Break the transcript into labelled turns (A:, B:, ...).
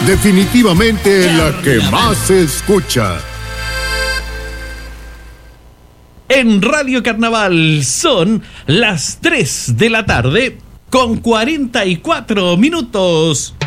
A: Definitivamente la que más se escucha.
B: En Radio Carnaval son las 3 de la tarde con 44 minutos.